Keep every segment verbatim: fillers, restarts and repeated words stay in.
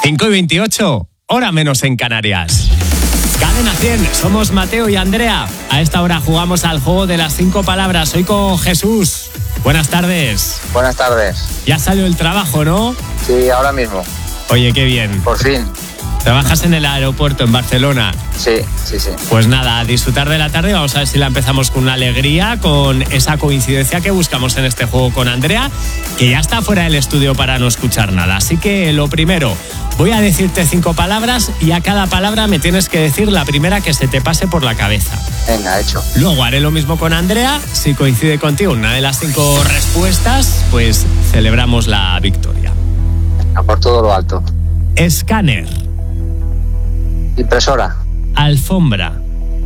cinco y veintiocho, hora menos en Canarias. Cadena cien, somos Mateo y Andrea. A esta hora jugamos al juego de las cinco palabras. Hoy con Jesús. Buenas tardes. Buenas tardes. Ya salió el trabajo, ¿no? Sí, ahora mismo. Oye, qué bien. Por fin. ¿Trabajas en el aeropuerto en Barcelona? Sí, sí, sí. Pues nada, a disfrutar de la tarde. Vamos a ver si la empezamos con una alegría, con esa coincidencia que buscamos en este juego con Andrea, que ya está fuera del estudio para no escuchar nada. Así que lo primero, voy a decirte cinco palabras y a cada palabra me tienes que decir la primera que se te pase por la cabeza. Venga, hecho. Luego haré lo mismo con Andrea. Si coincide contigo una de las cinco respuestas, pues celebramos la victoria. A por todo lo alto. Escáner. Impresora. Alfombra.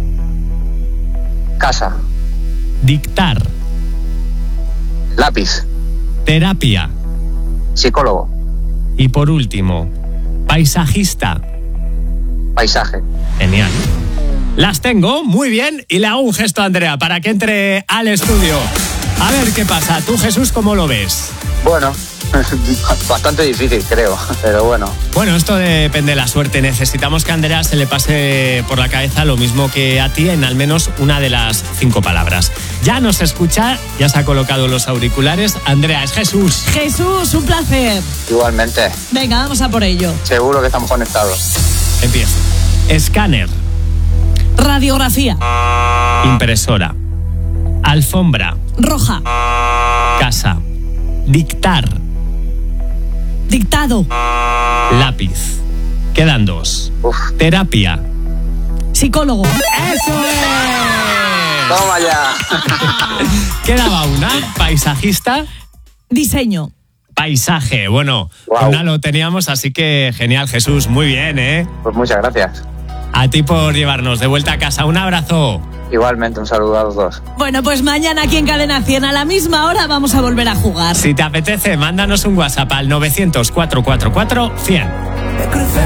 Casa. Dictar. Lápiz. Terapia. Psicólogo. Y por último, paisajista. Paisaje. Genial. Las tengo, muy bien, y le hago un gesto a Andrea para que entre al estudio. A ver qué pasa. ¿Tú, Jesús, cómo lo ves? Bueno, bastante difícil, creo, pero bueno. Bueno, esto depende de la suerte. Necesitamos que a Andrea se le pase por la cabeza lo mismo que a ti en al menos una de las cinco palabras. Ya nos escucha, ya se ha colocado los auriculares. Andrea, es Jesús. Jesús, un placer. Igualmente. Venga, vamos a por ello. Seguro que estamos conectados. Empiezo. Escáner. Radiografía. Impresora. Alfombra. Roja. Casa. Dictar. Dictado. Lápiz. Quedan dos. Uf. Terapia. Psicólogo. ¡Eso es! ¡Toma ya! Quedaba una. Paisajista. Diseño. Paisaje. Bueno, Wow. una lo teníamos, así que genial, Jesús. Muy bien, ¿eh? Pues muchas gracias. A ti por llevarnos de vuelta a casa. Un abrazo. Igualmente, un saludo a los dos. Bueno, pues mañana aquí en Cadena cien a la misma hora vamos a volver a jugar. Si te apetece, mándanos un WhatsApp al novecientos, cuatrocientos cuarenta y cuatro, cien.